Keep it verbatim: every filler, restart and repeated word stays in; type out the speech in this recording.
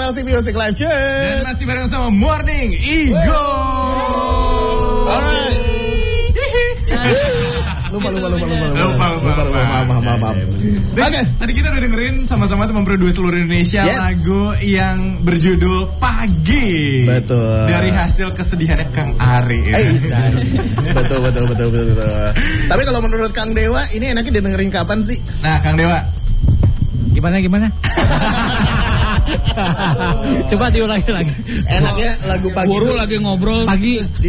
L C Music Live Chat. Dan masih bareng sama Morning Ego. Alright. Lupa lupa lupa lupa lupa lupa lupa lupa maaf maaf maaf maaf. Oke, tadi kita udah dengerin sama-sama teman produksi seluruh Indonesia yes. lagu yang berjudul Pagi. Betul. Dari hasil kesedihannya Kang Ari. Eh, betul betul betul betul betul. Tapi kalau menurut Kang Dewa ini enaknya didengerin kapan sih? Nah, Kang Dewa. Gimana gimana? Coba diulangi lagi. Enaknya lagu pagi. Guru lagi ngobrol pagi.